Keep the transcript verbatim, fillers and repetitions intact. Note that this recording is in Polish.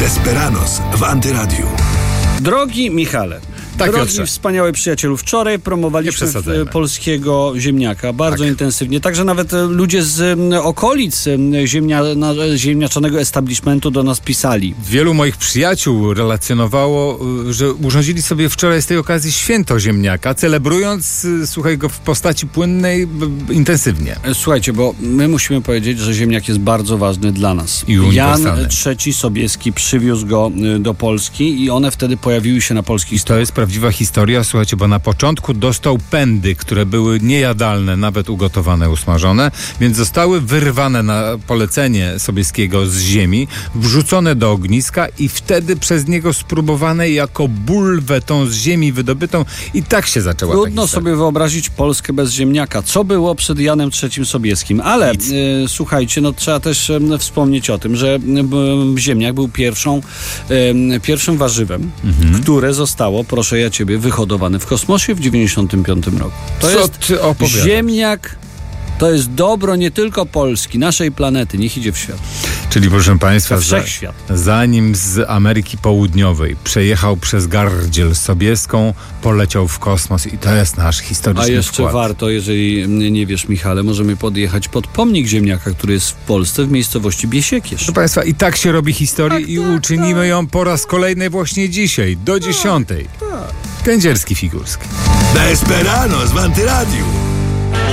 Desperados w Antyradiu. Drogi Michale, Tak, drogi Piotrze. wspaniały przyjacielu, wczoraj promowaliśmy przesadzajmy. w- polskiego ziemniaka bardzo Tak. intensywnie. Także nawet e, ludzie z m, okolic m, ziemnia, na, ziemniaczanego establishmentu do nas pisali. Wielu moich przyjaciół relacjonowało, y, że urządzili sobie wczoraj z tej okazji święto ziemniaka, celebrując, y, słuchaj, go w postaci płynnej b- b- intensywnie. E, Słuchajcie, bo my musimy powiedzieć, że ziemniak jest bardzo ważny dla nas. I Jan uniwersalny. trzeci Sobieski przywiózł go y, do Polski i one wtedy pojawiły się na polskich To stołach. jest prawdziwa historia, słuchajcie, bo na początku dostał pędy, które były niejadalne, nawet ugotowane, usmażone, więc zostały wyrwane na polecenie Sobieskiego z ziemi, wrzucone do ogniska i wtedy przez niego spróbowane jako bulwę tą z ziemi wydobytą i tak się zaczęła ta Trudno historia. sobie wyobrazić Polskę bez ziemniaka. Co było przed Janem trzecim Sobieskim? Ale e, słuchajcie, no trzeba też e, wspomnieć o tym, że e, ziemniak był pierwszą, e, pierwszym warzywem, Mhm. które zostało, proszę ja ciebie, wyhodowane w kosmosie w dziewięćdziesiątym piątym roku. To Co jest ty opowiadasz? ziemniak. To jest dobro nie tylko Polski, naszej planety. Niech idzie w świat. Czyli proszę Państwa, We za, wszechświat. zanim z Ameryki Południowej przejechał przez Gardziel Sobieską, poleciał w kosmos i to jest nasz historyczny A jeszcze wkład. warto, jeżeli nie wiesz, Michale, możemy podjechać pod pomnik ziemniaka, który jest w Polsce, w miejscowości Biesiekierz. Proszę Państwa, i tak się robi historię Tak, i tak, uczynimy tak. ją po raz kolejny właśnie dzisiaj, do dziesiątej. Kędzierski Figurski. Desperados w Antyradiu.